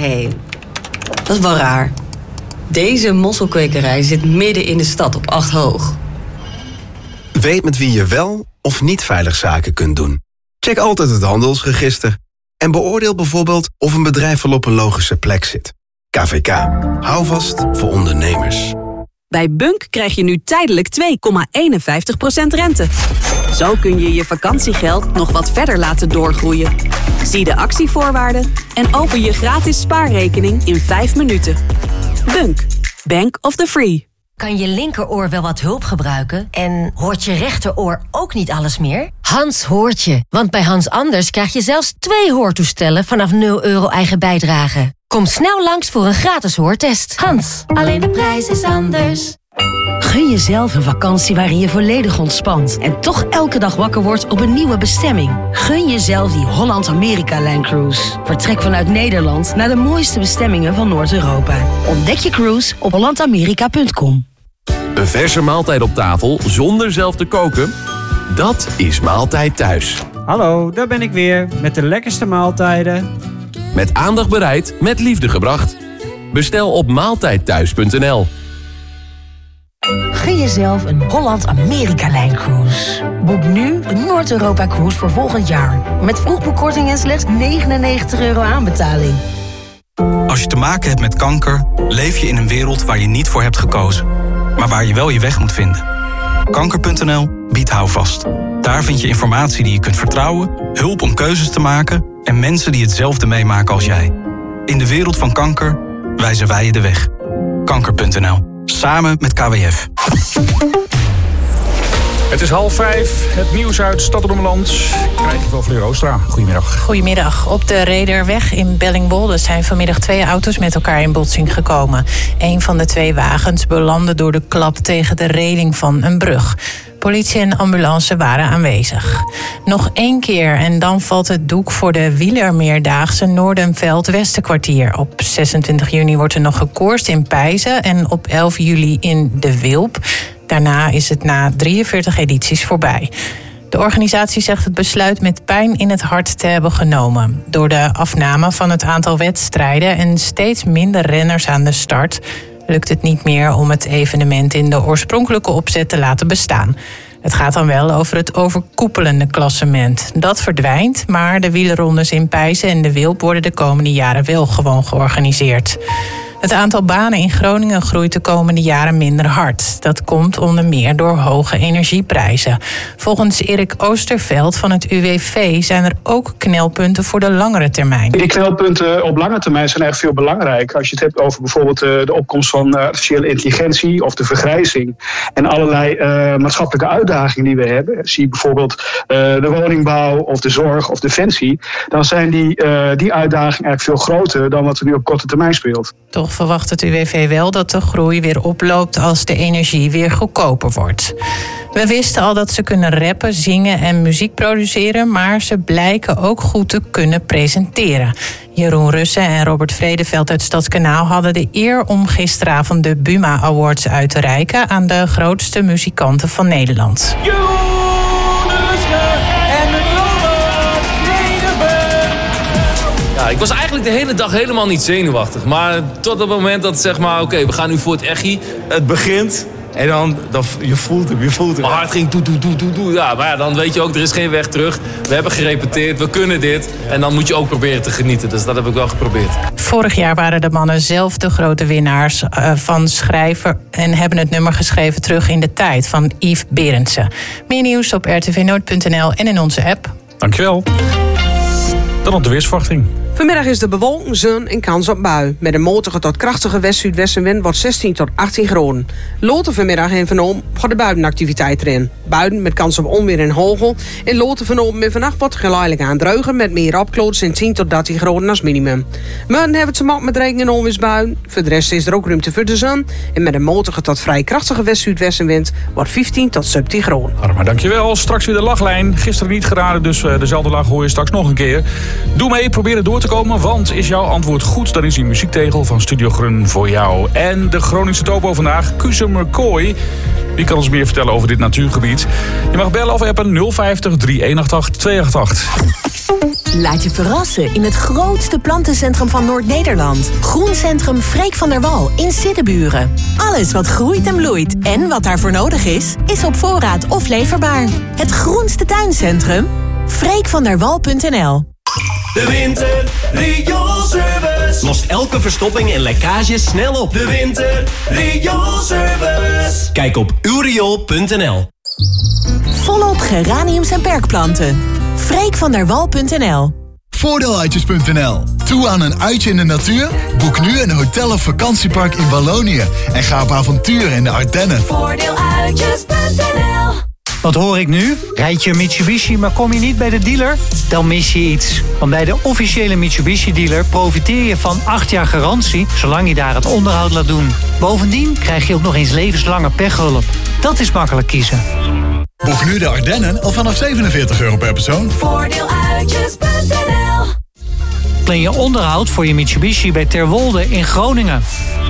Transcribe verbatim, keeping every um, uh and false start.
Hé, hey, dat is wel raar. Deze mosselkwekerij zit midden in de stad op acht hoog. Weet met wie je wel of niet veilig zaken kunt doen. Check altijd het handelsregister. En beoordeel bijvoorbeeld of een bedrijf wel op een logische plek zit. K V K. Hou vast voor ondernemers. Bij Bunk krijg je nu tijdelijk twee komma eenenvijftig procent rente. Zo kun je je vakantiegeld nog wat verder laten doorgroeien. Zie de actievoorwaarden en open je gratis spaarrekening in vijf minuten. Bunk. Bank of the Free. Kan je linkeroor wel wat hulp gebruiken? En hoort je rechteroor ook niet alles meer? Hans hoort je. Want bij Hans Anders krijg je zelfs twee hoortoestellen vanaf nul euro eigen bijdrage. Kom snel langs voor een gratis hoortest. Hans, alleen de prijs is anders. Gun jezelf een vakantie waarin je volledig ontspant en toch elke dag wakker wordt op een nieuwe bestemming. Gun jezelf die Holland-Amerika-lijncruise. Vertrek vanuit Nederland naar de mooiste bestemmingen van Noord-Europa. Ontdek je cruise op holland amerika punt com. Een verse maaltijd op tafel zonder zelf te koken? Dat is Maaltijd Thuis. Hallo, daar ben ik weer met de lekkerste maaltijden. Met aandacht bereid, met liefde gebracht. Bestel op maaltijdthuis punt n l. Gun jezelf een Holland-Amerika-lijncruise. Boek nu een Noord-Europa-cruise voor volgend jaar. Met vroegboekkorting en slechts negenennegentig euro aanbetaling. Als je te maken hebt met kanker, leef je in een wereld waar je niet voor hebt gekozen. Maar waar je wel je weg moet vinden. kanker punt n l biedt houvast. Daar vind je informatie die je kunt vertrouwen, hulp om keuzes te maken en mensen die hetzelfde meemaken als jij. In de wereld van kanker wijzen wij je de weg. kanker punt n l. Samen met K W F. Het is half vijf. Het nieuws uit Stad-Ommeland krijg je van Fleur Oostra. Goedemiddag. Goedemiddag. Op de Rederweg in Bellingwolde zijn vanmiddag twee auto's met elkaar in botsing gekomen. Een van de twee wagens belandde door de klap tegen de reling van een brug. Politie en ambulance waren aanwezig. Nog één keer en dan valt het doek voor de wielermeerdaagse Noordenveld-Westerkwartier. Op zesentwintig juni wordt er nog gekoerst in Pijzen en op elf juli in De Wilp. Daarna is het na drieënveertig edities voorbij. De organisatie zegt het besluit met pijn in het hart te hebben genomen. Door de afname van het aantal wedstrijden en steeds minder renners aan de start lukt het niet meer om het evenement in de oorspronkelijke opzet te laten bestaan. Het gaat dan wel over het overkoepelende klassement. Dat verdwijnt, maar de wielerrondes in Pijzen en De Wilp worden de komende jaren wel gewoon georganiseerd. Het aantal banen in Groningen groeit de komende jaren minder hard. Dat komt onder meer door hoge energieprijzen. Volgens Erik Oosterveld van het U W V zijn er ook knelpunten voor de langere termijn. Die knelpunten op lange termijn zijn echt veel belangrijker. Als je het hebt over bijvoorbeeld de opkomst van artificiële intelligentie of de vergrijzing en allerlei uh, maatschappelijke uitdagingen die we hebben. Zie bijvoorbeeld uh, de woningbouw of de zorg of defensie. Dan zijn die, uh, die uitdagingen eigenlijk veel groter dan wat er nu op korte termijn speelt. Toch verwacht het U W V wel dat de groei weer oploopt als de energie weer goedkoper wordt. We wisten al dat ze kunnen rappen, zingen en muziek produceren, maar ze blijken ook goed te kunnen presenteren. Jeroen Russen en Robert Vredeveld uit Stadskanaal hadden de eer om gisteravond de Buma Awards uit te reiken aan de grootste muzikanten van Nederland. Ja, ik was eigenlijk de hele dag helemaal niet zenuwachtig. Maar tot het moment dat, zeg maar, oké, okay, we gaan nu voor het echi. Het begint en dan, dan je voelt hem, je voelt hem. Mijn hart ging toe, toe, toe, toe, toe. Ja, maar ja, dan weet je ook, er is geen weg terug. We hebben gerepeteerd, we kunnen dit. En dan moet je ook proberen te genieten. Dus dat heb ik wel geprobeerd. Vorig jaar waren de mannen zelf de grote winnaars uh, van schrijver en hebben het nummer geschreven Terug in de Tijd van Yves Berendsen. Meer nieuws op r t v noord punt n l en in onze app. Dankjewel. Dan op de weersverwachting. Vanmiddag is de bewolking, zon en kans op bui. Met een matige tot krachtige west-zuidwestenwind wordt zestien tot achttien graden. Loten vanmiddag en vanavond gaat de buitenactiviteit erin. Buiten met kans op onweer en hagel. En Loten vanavond en vannacht wordt geleidelijk aan druigen met meer opkloots en tien tot dertien graden als minimum. Morgen hebben het ze mak met regen en onweersbuien. Voor de rest is er ook ruimte voor de zon. En met een matige tot vrij krachtige west-zuidwestenwind wordt vijftien tot zeventien graden. Arma, dankjewel. Straks weer de lachlijn. Gisteren niet geraden, dus uh, dezelfde lach hoor je straks nog een keer. Doe mee, probeer het door te komen, want is jouw antwoord goed, dan is die muziektegel van Studio Grun voor jou. En de Groningse topo vandaag, Kuze McCoy. Die kan ons meer vertellen over dit natuurgebied. Je mag bellen of appen nul vijftig, drie een acht acht, twee acht acht. Laat je verrassen in het grootste plantencentrum van Noord-Nederland. Groencentrum Freek van der Wal in Siddeburen. Alles wat groeit en bloeit en wat daarvoor nodig is, is op voorraad of leverbaar. Het groenste tuincentrum? freek van der wal punt n l. De Winter Rioolservice lost elke verstopping en lekkage snel op. De Winter Rioolservice. Kijk op uw riool punt n l. Volop geraniums en perkplanten. freek van der wal punt n l. Voordeeluitjes punt n l. Toe aan een uitje in de natuur? Boek nu een hotel of vakantiepark in Wallonië en ga op avontuur in de Ardennen. Voordeeluitjes punt n l. Wat hoor ik nu? Rijd je een Mitsubishi, maar kom je niet bij de dealer? Dan mis je iets. Want bij de officiële Mitsubishi-dealer profiteer je van acht jaar garantie, zolang je daar het onderhoud laat doen. Bovendien krijg je ook nog eens levenslange pechhulp. Dat is makkelijk kiezen. Boek nu de Ardennen al vanaf zevenenveertig euro per persoon. Voordeeluitjes punt n l. Plan je onderhoud voor je Mitsubishi bij Terwolde in Groningen.